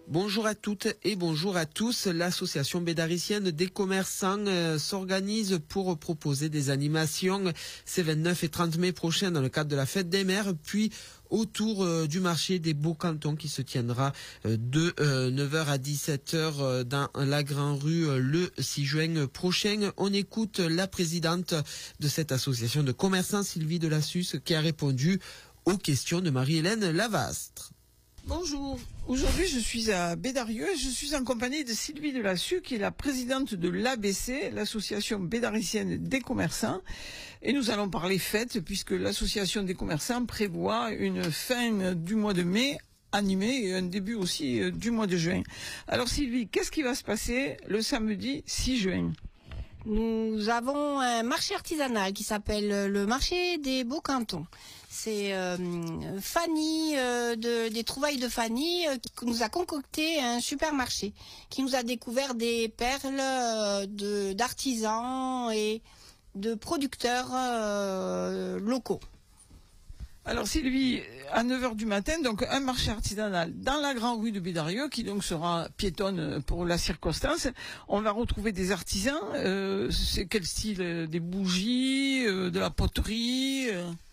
Bonjour à toutes et bonjour à tous. L'association bédaricienne des commerçants s'organise pour proposer des animations ces 29 et 30 mai prochains dans le cadre de la fête des mères, puis autour du marché des Beaux-Cantons qui se tiendra de 9h à 17h dans la Grande Rue le 6 juin prochain. On écoute la présidente de cette association de commerçants, Sylvie Delassus, qui a répondu aux questions de Marie-Hélène Lavastre. Bonjour, aujourd'hui je suis à Bédarieux et je suis en compagnie de Sylvie Delassus qui est la présidente de l'ABC, l'association bédaricienne des commerçants, et nous allons parler fête puisque l'association des commerçants prévoit une fin du mois de mai animée et un début aussi du mois de juin. Alors Sylvie, qu'est-ce qui va se passer le samedi 6 juin ? Nous avons un marché artisanal qui s'appelle le marché des Beaux-Cantons. C'est Fanny, des trouvailles de Fanny, qui nous a concocté un supermarché, qui nous a découvert des perles d'artisans et de producteurs locaux. Alors Sylvie, à 9h du matin, donc un marché artisanal dans la Grande Rue de Bédarieux, qui donc sera piétonne pour la circonstance. On va retrouver des artisans, c'est quel style? Des bougies, de la poterie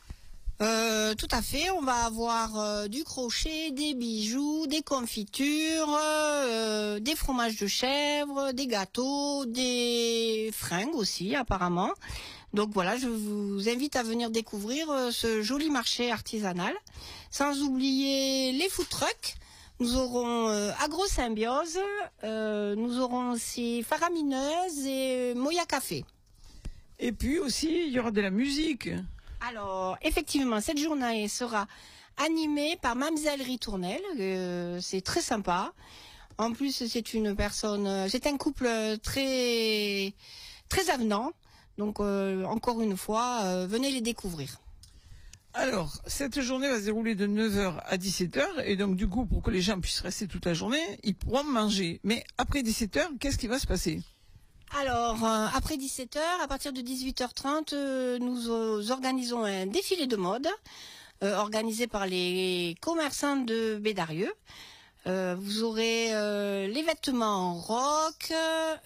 Tout à fait, on va avoir du crochet, des bijoux, des confitures, des fromages de chèvre, des gâteaux, des fringues aussi apparemment. Donc voilà, je vous invite à venir découvrir ce joli marché artisanal. Sans oublier les food trucks. Nous aurons Agro-Symbiose, nous aurons aussi Faramineuse et Moya Café. Et puis aussi, il y aura de la musique. Alors, effectivement, cette journée sera animée par Mamselle Ritournelle. C'est très sympa. En plus, c'est une personne, c'est un couple très, très avenant. Donc, encore une fois, venez les découvrir. Alors, cette journée va se dérouler de 9h à 17h. Et donc, du coup, pour que les gens puissent rester toute la journée, ils pourront manger. Mais après 17h, qu'est-ce qui va se passer ? Alors, après 17h, à partir de 18h30, nous organisons un défilé de mode organisé par les commerçants de Bédarieux. Vous aurez les vêtements en rock,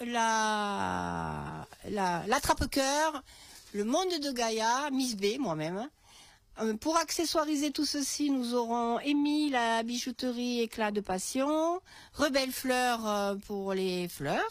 l'attrape-cœur, le monde de Gaïa, Miss B, moi-même. Pour accessoiriser tout ceci, nous aurons Amy, la bijouterie éclat de passion, Rebelle Fleur pour les fleurs.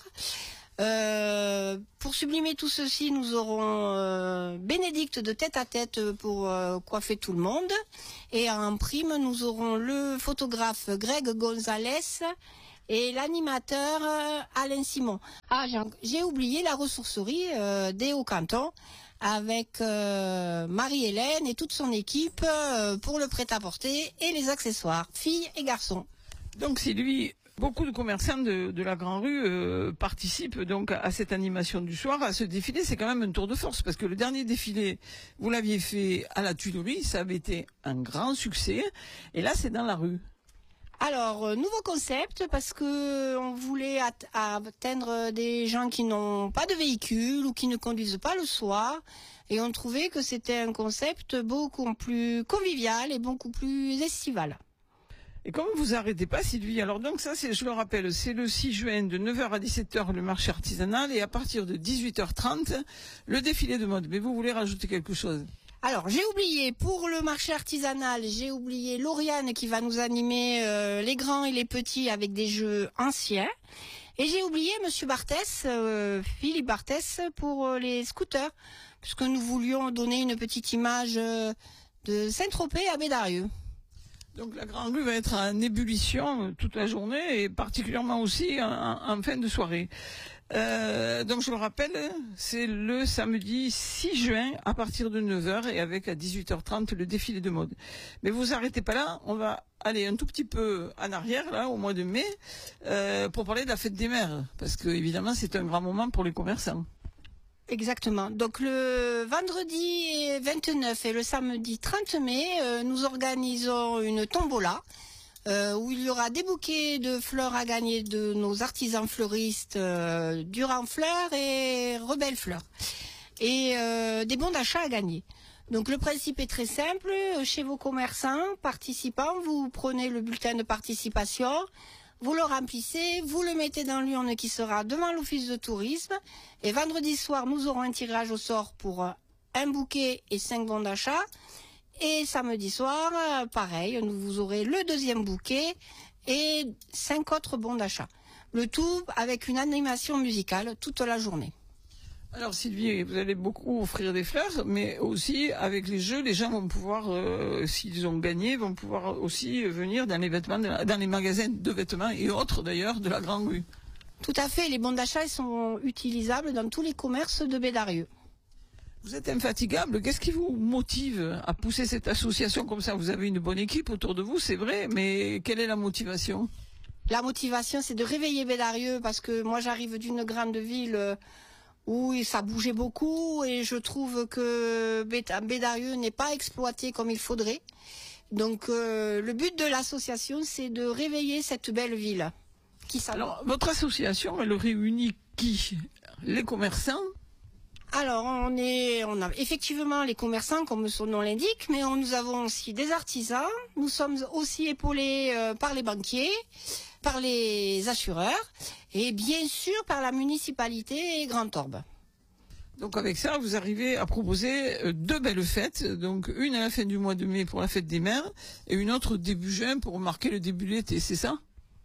Pour sublimer tout ceci, nous aurons Bénédicte de tête à tête pour coiffer tout le monde. Et en prime, nous aurons le photographe Greg Gonzalez et l'animateur Alain Simon. Ah, j'ai oublié la ressourcerie des Hauts-Cantons avec Marie-Hélène et toute son équipe pour le prêt-à-porter et les accessoires, filles et garçons. Donc Sylvie, beaucoup de commerçants de la Grande Rue participent donc à cette animation du soir, à ce défilé. C'est quand même un tour de force parce que le dernier défilé, vous l'aviez fait à la Tuilerie, ça avait été un grand succès. Et là, c'est dans la rue. Alors, nouveau concept parce que on voulait atteindre des gens qui n'ont pas de véhicule ou qui ne conduisent pas le soir. Et on trouvait que c'était un concept beaucoup plus convivial et beaucoup plus estival. Et comme vous arrêtez pas, Sylvie, alors donc ça, je le rappelle, c'est le 6 juin de 9h à 17h le marché artisanal et à partir de 18h30 le défilé de mode. Mais vous voulez rajouter quelque chose ? Alors, j'ai oublié, pour le marché artisanal, j'ai oublié Lauriane qui va nous animer les grands et les petits avec des jeux anciens. Et j'ai oublié Monsieur Barthès, Philippe Barthès, pour les scooters, puisque nous voulions donner une petite image de Saint-Tropez à Bédarieux. Donc la Grande Rue va être en ébullition toute la journée et particulièrement aussi en fin de soirée. Donc je le rappelle, c'est le samedi 6 juin à partir de 9h et avec à 18h30 le défilé de mode. Mais vous arrêtez pas là, on va aller un tout petit peu en arrière là au mois de mai pour parler de la fête des mères parce que évidemment c'est un grand moment pour les commerçants. Exactement. Donc le vendredi 29 et le samedi 30 mai, nous organisons une tombola où il y aura des bouquets de fleurs à gagner de nos artisans fleuristes Durand Fleurs et Rebelle Fleurs et des bons d'achat à gagner. Donc le principe est très simple. Chez vos commerçants participants, vous prenez le bulletin de participation, vous le remplissez, vous le mettez dans l'urne qui sera devant l'office de tourisme. Et vendredi soir, nous aurons un tirage au sort pour un bouquet et 5 bons d'achat. Et samedi soir, pareil, vous aurez le deuxième bouquet et 5 autres bons d'achat. Le tout avec une animation musicale toute la journée. Alors Sylvie, vous allez beaucoup offrir des fleurs, mais aussi avec les jeux, les gens vont pouvoir, s'ils ont gagné, vont pouvoir aussi venir dans les vêtements, dans les magasins de vêtements et autres d'ailleurs de la Grande Rue. Tout à fait, les bons d'achat ils sont utilisables dans tous les commerces de Bédarieux. Vous êtes infatigable, qu'est-ce qui vous motive à pousser cette association comme ça? Vous avez une bonne équipe autour de vous, c'est vrai, mais quelle est la motivation? La motivation, c'est de réveiller Bédarieux, parce que moi j'arrive d'une grande ville où ça bougeait beaucoup et je trouve que Bédarieux n'est pas exploité comme il faudrait. Donc le but de l'association, c'est de réveiller cette belle ville. Alors, votre association, elle réunit qui? Les commerçants? Alors, on a effectivement les commerçants, comme son nom l'indique, mais nous avons aussi des artisans. Nous sommes aussi épaulés par les banquiers, par les assureurs et bien sûr par la municipalité et Grand Orbe. Donc avec ça, vous arrivez à proposer 2 belles fêtes, donc une à la fin du mois de mai pour la fête des mères et une autre début juin pour marquer le début de l'été, c'est ça?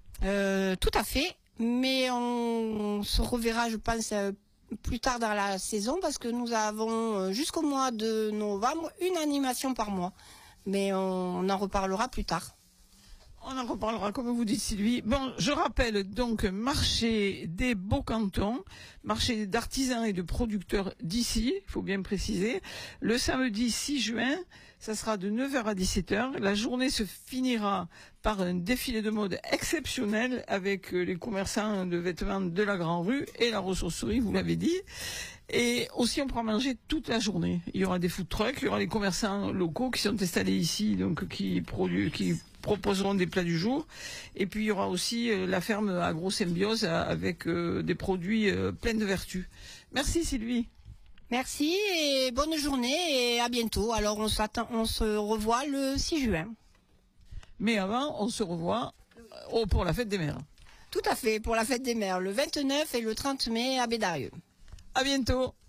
Tout à fait, mais on se reverra, je pense, plus tard dans la saison, parce que nous avons jusqu'au mois de novembre une animation par mois, mais on en reparlera plus tard. On en reparlera, comme vous dites Sylvie. Bon, je rappelle donc marché des Beaux-Cantons, marché d'artisans et de producteurs d'ici, il faut bien préciser. Le samedi 6 juin, ça sera de 9h à 17h. La journée se finira par un défilé de mode exceptionnel avec les commerçants de vêtements de la Grande Rue et la ressourcerie, vous l'avez dit. Et aussi, on pourra manger toute la journée. Il y aura des food trucks, il y aura les commerçants locaux qui sont installés ici, donc qui proposeront des plats du jour. Et puis, il y aura aussi la ferme AgroSymbiose avec des produits pleins de vertus. Merci Sylvie. Merci et bonne journée et à bientôt. Alors, on se revoit le 6 juin. Mais avant, on se revoit pour la fête des mères. Tout à fait, pour la fête des mères, le 29 et le 30 mai à Bédarieux. À bientôt.